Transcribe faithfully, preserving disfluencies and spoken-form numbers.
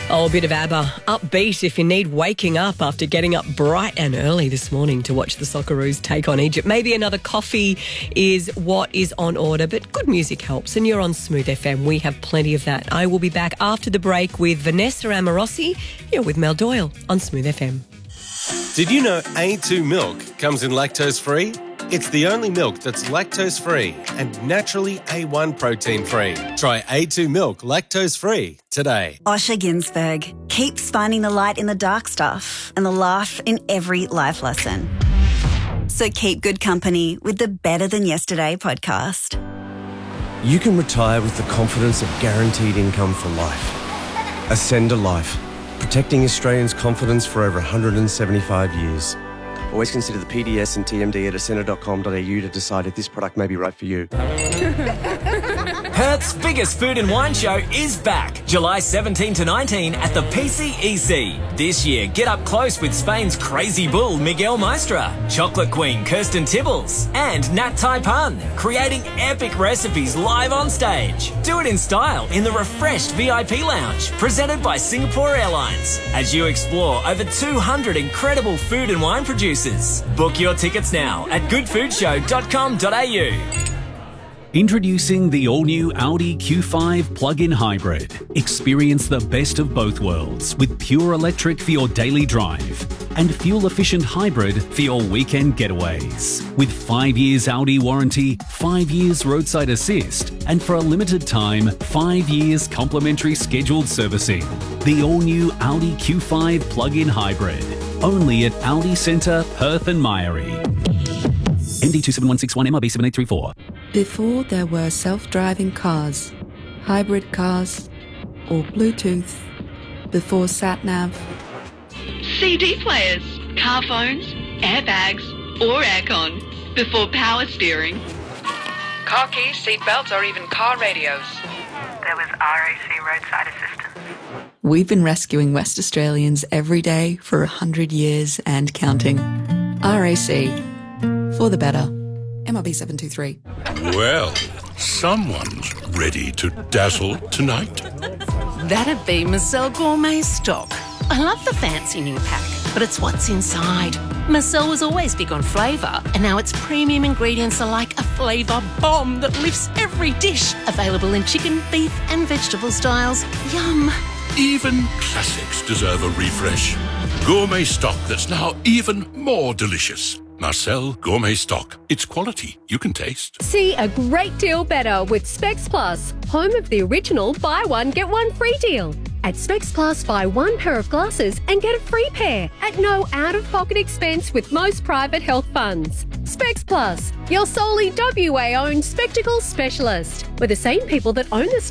Oh, a bit of ABBA. Upbeat if you need waking up after getting up bright and early this morning to watch the Socceroos take on Egypt. Maybe another coffee is what is on order, but good music helps. And you're on Smooth F M. We have plenty of that. I will be back after the break with Vanessa Amorossi. You're with Mel Doyle on Smooth F M. Did you know A two milk comes in lactose-free? It's the only milk that's lactose-free and naturally A one protein-free. Try A two milk lactose-free today. Osher Ginsberg keeps finding the light in the dark stuff and the laugh in every life lesson. So keep good company with the Better Than Yesterday podcast. You can retire with the confidence of guaranteed income for life. Ascend a Life, protecting Australians' confidence for over one hundred seventy-five years. Always consider the P D S and T M D at ascender dot com dot a u to decide if this product may be right for you. Perth's biggest food and wine show is back, July seventeenth to nineteenth at the P C E C. This year, get up close with Spain's crazy bull Miguel Maestra, chocolate queen Kirsten Tibbles, and Nat Tai Pun, creating epic recipes live on stage. Do it in style in the refreshed V I P lounge, presented by Singapore Airlines, as you explore over two hundred incredible food and wine producers. Book your tickets now at good food show dot com dot a u. Introducing the all-new Audi Q five plug-in hybrid. Experience the best of both worlds with pure electric for your daily drive and fuel-efficient hybrid for your weekend getaways. With five years Audi warranty, five years roadside assist, and for a limited time, five years complimentary scheduled servicing. The all-new Audi Q five plug-in hybrid. Only at Audi Centre, Perth and Myrie. M D two seven one six one M R B seven eight three four. Before there were self-driving cars, hybrid cars, or Bluetooth, before sat-nav, C D players, car phones, airbags, or aircon, before power steering, car keys, seat belts, or even car radios. There was R A C roadside assistance. We've been rescuing West Australians every day for a hundred years and counting. R A C, for the better. M R B seven two three. Well, someone's ready to dazzle tonight. That'd be Marcel Gourmet Stock. I love the fancy new pack, but it's what's inside. Marcel was always big on flavour, and now its premium ingredients are like a flavour bomb that lifts every dish. Available in chicken, beef and vegetable styles. Yum. Even classics deserve a refresh. Gourmet Stock that's now even more delicious. Marcel Gourmet Stock. It's quality you can taste. See a great deal better with Specs Plus, home of the original buy one, get one free deal. At Specs Plus, buy one pair of glasses and get a free pair at no out-of-pocket expense with most private health funds. Specs Plus, your solely W A-owned spectacles specialist. We're the same people that own the